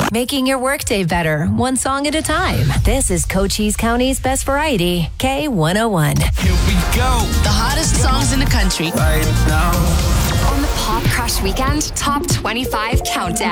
Making your workday better, one song at a time. This is Cochise County's best variety, K101. Here we go. The hottest songs in the country. Right now. On the Pop Crush Weekend Top 25 Countdown.